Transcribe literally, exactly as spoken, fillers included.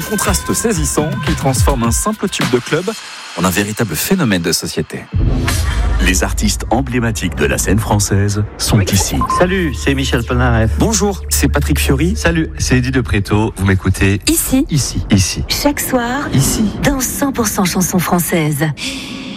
contraste saisissant qui transforme un simple tube de club en un véritable phénomène de société. Les artistes emblématiques de la scène française sont ici. Salut, c'est Michel Polnareff. Bonjour, c'est Patrick Fiori. Salut, c'est Eddie de Préto. Vous m'écoutez Ici. Ici. Ici. Chaque soir. Ici. Dans cent pour cent chansons françaises.